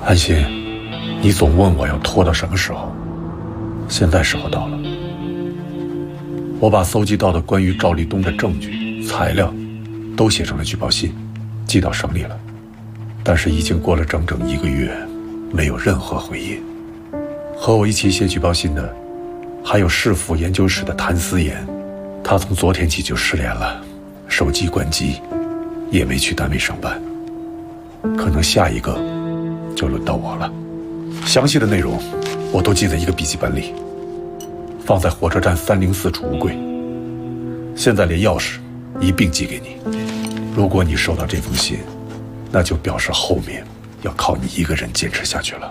安心，你总问我要拖到什么时候，现在时候到了。我把搜集到的关于赵立东的证据、材料，都写成了举报信，寄到省里了。但是已经过了整整1个月，没有任何回音。和我一起写举报信的，还有市府研究室的谭思妍，他从昨天起就失联了，手机关机，也没去单位上班。可能下一个就轮到我了。详细的内容我都记在一个笔记本里，放在火车站304储物柜。现在连钥匙一并寄给你。如果你收到这封信，那就表示后面要靠你一个人坚持下去了。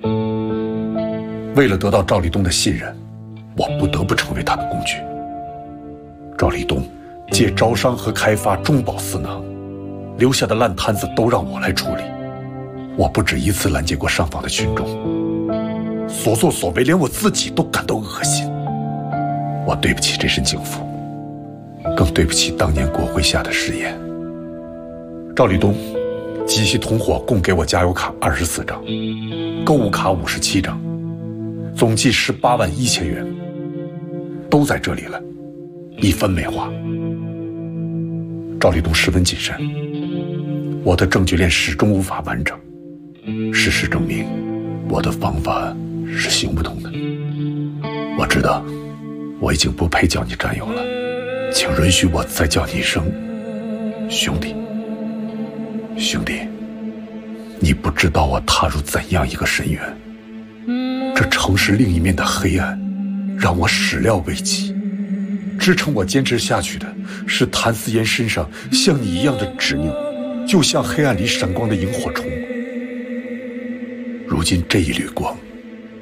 为了得到赵立东的信任，我不得不成为他的工具。赵立东借招商和开发中饱私囊，留下的烂摊子都让我来处理。我不止一次拦截过上访的群众，所作所为连我自己都感到恶心。我对不起这身警服，更对不起当年国会下的誓言。赵立东及其同伙共给我加油卡24张，购物卡57张，总计18万1千元，都在这里了，一分没花。赵立东十分谨慎，我的证据链始终无法完整。事实证明，我的方法是行不通的。我知道，我已经不配叫你战友了，请允许我再叫你一声兄弟。兄弟，你不知道我踏入怎样一个深渊。这城市另一面的黑暗，让我始料未及。支撑我坚持下去的，是谭思妍身上像你一样的执拗，就像黑暗里闪光的萤火虫。如今这一缕光，